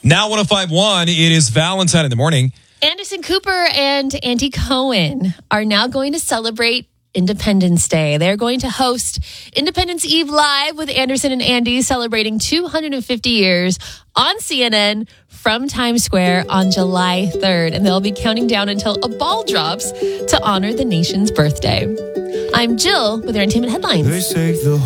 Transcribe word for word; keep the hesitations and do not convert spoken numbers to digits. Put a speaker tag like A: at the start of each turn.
A: Now one oh five point one, it is Valentine in the morning.
B: Anderson Cooper and Andy Cohen are now going to celebrate Independence Day. They're going to host Independence Eve Live with Anderson and Andy, celebrating two hundred fifty years on C N N from Times Square on July third. And they'll be counting down until a ball drops to honor the nation's birthday. I'm Jill with your entertainment headlines.